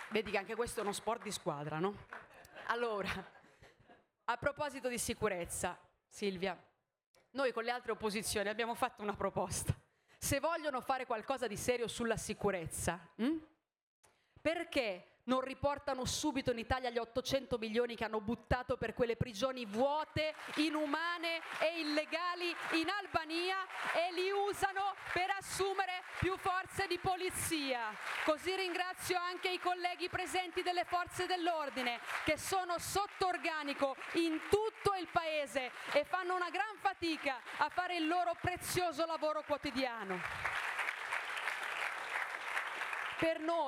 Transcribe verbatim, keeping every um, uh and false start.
Vedi che anche questo è uno sport di squadra, no? Allora, a proposito di sicurezza, Silvia, noi con le altre opposizioni abbiamo fatto una proposta. Se vogliono fare qualcosa di serio sulla sicurezza, hm? perché non riportano subito in Italia gli ottocento milioni che hanno buttato per quelle prigioni vuote, inumane e illegali in Albania e li usano per assumere più forze di polizia? Così ringrazio anche i colleghi presenti delle forze dell'ordine che sono sotto organico in tutto il paese e fanno una gran fatica a fare il loro prezioso lavoro quotidiano. Per noi